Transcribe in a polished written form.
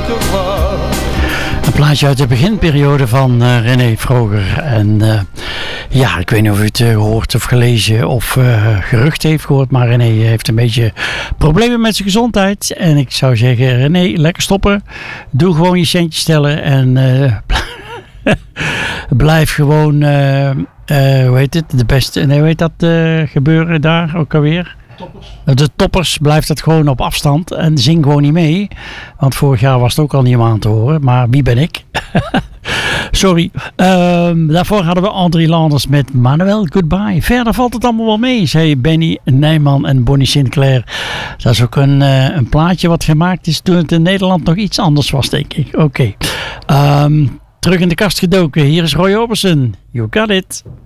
Een plaatje uit de beginperiode van René Vroger. En ja, ik weet niet of u het gehoord of gelezen of gerucht heeft gehoord. Maar René heeft een beetje problemen met zijn gezondheid. En ik zou zeggen, René, lekker stoppen. Doe gewoon je centjes tellen. En blijf gewoon, hoe heet het, de beste. Nee, hoe heet dat gebeuren daar ook alweer? De toppers, blijft het gewoon op afstand en zing gewoon niet mee. Want vorig jaar was het ook al niet om aan te horen. Maar wie ben ik? Sorry. Daarvoor hadden we André Landers met Manuel Goodbye. Verder valt het allemaal wel mee, zei Benny Nijman en Bonnie Sinclair. Dat is ook een plaatje wat gemaakt is toen het in Nederland nog iets anders was, denk ik. Oké. Terug in de kast gedoken. Hier is Roy Orbison. You got it.